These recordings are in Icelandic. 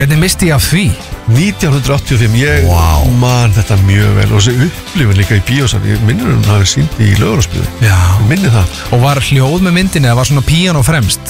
Hvernig misti ég af því? 1985, ég man þetta mjög vel og þessi upplifun líka í bíósal, ég minnir hún hafi sýnt í Lögurásbíói. Já. Ég minni það. Og var hljóð með myndinni, það var svona píanó fremst.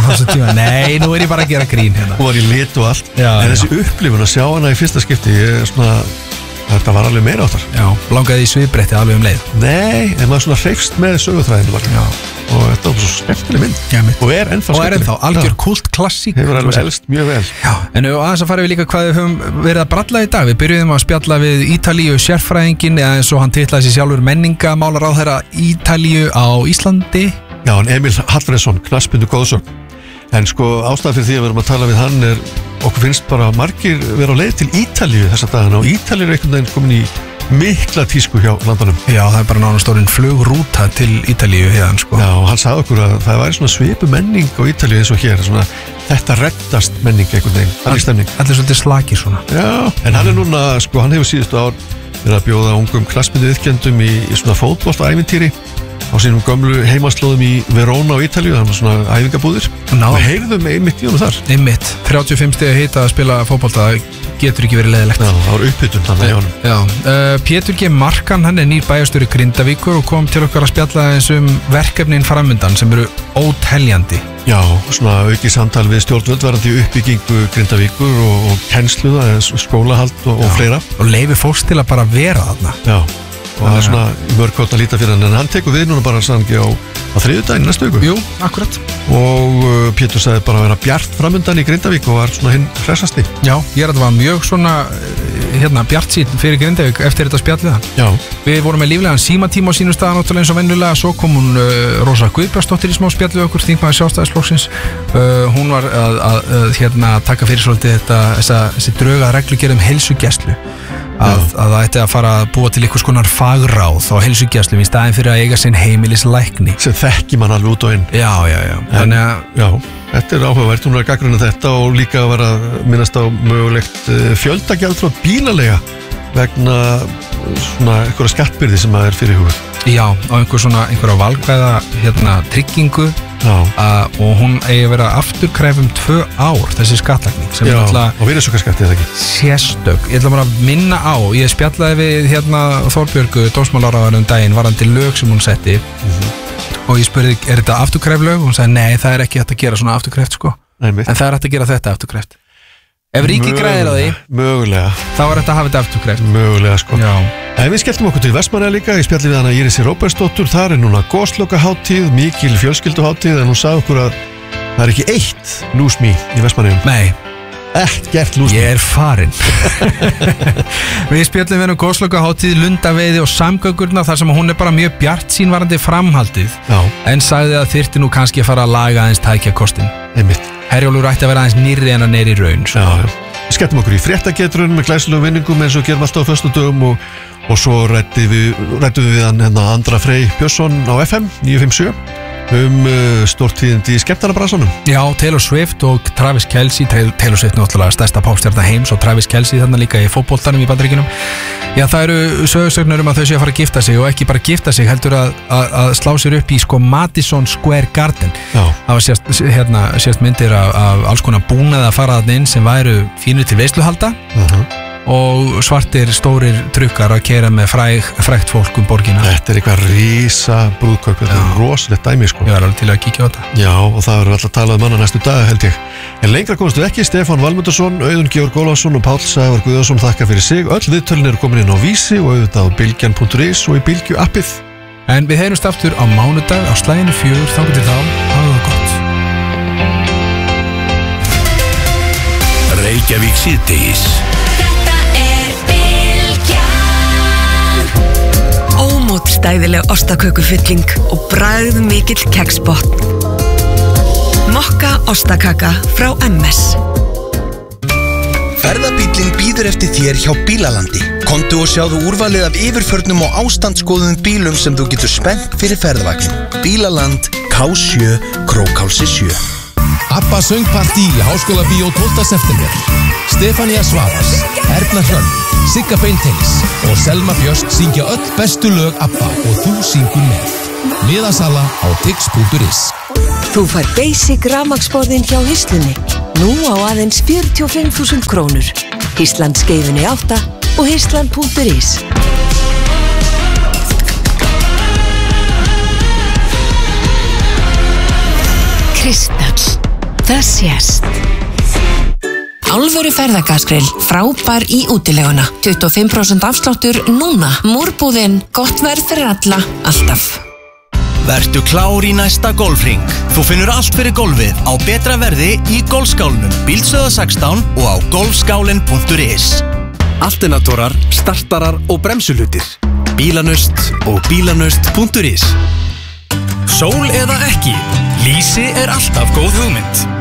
Nei, nú er ég bara að gera grín hérna. Og var í lit og allt. Já, en þessi upplifun að sjá hana í fyrsta skipti, ég er svona, þetta var alveg meira áttar. Já, langaði í svipbretti alveg leið. Nei, en maður svona hreifst með sögutræðinu bara. Já. Og þetta var svo skemmtileg mynd. Já, og er ennþá skemmtileg. Og er ennþá, algjör kult klassík. Hefur alveg elst mjög vel. Já, en aðeins að fara við líka hvað við höfum verið að bralla í dag. Við byrjuðum að spjalla við Ítalíu sérfræðingin, eða eins og hann titlaði sér sjálfur menningamálaráðherra Ítalíu á Íslandi. Já, en Emil Hallfreðsson, knattspyrnu góðsögn. En sko ástæðan fyrir því að við erum að tala við hann er, okkur finnst bara margir vera á leið til Ítalíu þessa dagana og Ítalíu er einhvern veginn komin í mikla tísku hjá landunum. Já, það er bara nánast orðin flugrúta til Ítalíu hérna, sko. Já, og hann sagði okkur að það væri svona svipu menning á Ítalíu eins og hér, svona þetta reddast menning einhvern veginn, þannig stemning. Allir svolítið slakir svona. Já, en hann er núna, sko, hann hefur síðustu ár verið að bjóða ungum knattspyrnuiðkendum í svona fótboltaævintýri á sínum gömlu heimaslóðum í Verona á Ítalíu, það var svona æfingabúðir. Og heyrðum einmitt í honum þar. Einmitt, 35 stiga hita að spila fótbolta getur ekki verið leiðilegt. Já, það var upphitun þannig í honum. Já, Pétur G. Markan, hann er nýr bæjarstjóri Grindavíkur og kom til okkar að spjalla eins verkefnin framundan sem eru óteljandi. Já, svona aukið samtal við stjórnvöld varandi uppbyggingu Grindavíkur og kennsluða, skólahald og fleira. Og leyfi fólks til að bara vera þarna. Já. Og það er svona mörgkort að líta fyrir hann, en hann tekur við núna bara sann á þriðjudaginn næstu viku. Jú, akkurat. Og Pétur sagði bara að vera bjart framundan í Grindavík og var svona hinn hressasti. Já, ég er að það var mjög svona bjart sín fyrir Grindavík eftir þetta spjallið. Já. Við vorum með líflegan símatíma á sínum staðan náttúrulega eins og venjulega, svo kom hún Rósa Guðbjartsdóttir í smá spjallið okkur, þingmaður Sjálfstæðisflokksins. Hún var að taka fyrir svolítið þessi dröga reglugerð heilsugæslu. Að það ætti að fara að búa til einhvers konar fagráð á heilsugæslum í staðin fyrir að eiga sinn heimilislækni sem þekki mann alveg út og inn. Já. Þannig að já, þetta er áhugavert, hún er að gagnrýna þetta og líka að vera að minnast á mögulegt fjöldagjaldþrot bílaleiga vegna svona einhverja skattbyrði sem að er fyrir hugur. Já, á einhverja valkvæða tryggingu. Og hún eigi að vera afturkræf 2 ár þessi skattlagning sem er alltaf og virðisaukaskatti eða ekki sérstök. Ég ætla bara að minna á, ég spjallaði við Þorbjörgu dómsmálaráðherra daginn varðandi lög sem hún setti og ég spurði, er þetta afturkræf lög? Og hún sagði, nei, það er ekki hægt að gera svona afturkræft sko. En það er hægt að gera þetta afturkræft. Ef ríki græðir á því mögulega þá er þetta að hafa þetta afturkræft. Mögulega sko. Já. En við skelltum okkur til Vestmannaeyja líka, ég spjalli við hana Írisi Róbertsdóttur, þar er núna goslokahátíð, mikil fjölskylduhátíð, en hún sagði okkur að það er ekki eitt lúsmý í Vestmannaeyjum. Nei. Ekkert lúsmý. Ég er farinn. Við spjallum við goslokahátíð, lundaveiði og samgöngurna þar sem hún er bara mjög bjartsýn varðandi framhaldið. Já. En sagði að þyrfti nú kannski að fara að laga aðeins tækjakostinn. Einmitt. Herjólfur ætti að vera aðeins nýrri en að neyri raun. Já. Við skelltum okkur í fréttagetrun með glæsilegum vinningum eins og gerum alltaf á föstudögum og svo rættum við hann Andra Frey Björnsson á FM 957 stórtíðindi í skemmtarnabransanum. Já, Taylor Swift og Travis Kelce. Taylor Swift náttúrulega stærsta popstjarna heims og Travis Kelce þarna líka í fótboltanum í Bandaríkjunum. Já, það eru sögursögnur að þau séu að fara að gifta sig og ekki bara gifta sig, heldur að slá sér upp í Madison Square Garden. Já. Það var sérst myndir af alls konar búnaði að fara þarna inn sem væru fínir til veisluhalda. Og svartir stórir trukkar að keyra með frægt fólk borgina. Þetta er eitthvað rísa brúðkaup, þetta er rosalegt dæmi sko. Ég var alveg til að kíkja á þetta. Já, og það verður alltaf talað manna næstu dag held ég. En lengra komstu ekki, Stefán Valmundarsson, Auðun Georg Ólafsson og Páll Sævar Guðjónsson þakka fyrir sig. Öll viðtölin eru komin inn á Vísi og auðvitað á bylgjan.is og í Bylgju appið. En við heyrumst aftur á mánudag á slaginu 4, þangað til þá, hafa það gott. Reykjavík síðdegis. Ómótstæðileg ostakökufylling og bragð mikill keksbotn. Mokka ostakaka frá MS. Ferðabíllinn bíður eftir þér hjá Bílalandi. Komdu og sjáðu úrvalið af yfirförnum og ástandsgóðum bílum sem þú getur spennt fyrir ferðavagn. Bílaland, K7, Krókhálsi 7. Abba söngpartí í Háskólabíó 12. september. Stefania Svavars, Erna Hrönn, Sigga Beinteins og Selma Björst syngja öll bestu lög Abba og þú syngur með. Miðasala á tix.is. Þú fær Basic rafmagnsborðin hjá Hyslunni. Nú á aðeins 45.000 krónur. Hyslan Skeifunni 8 og hyslan.is. Kristall. Það sést. Alvöru ferðagaskrill, frábær í útileguna. 25% afsláttur núna. Múrbúðin, gott verð fyrir alla, alltaf. Vertu klár í næsta golfring. Þú finnur allt fyrir golfið á betra verði í golfskálunum Bíldsöða 16 og á golfskálin.is. Alternatorar, startarar og bremsulutir. Bílanust og bílanust.is. Sól eða ekki, lýsi er alltaf góð hugmynd.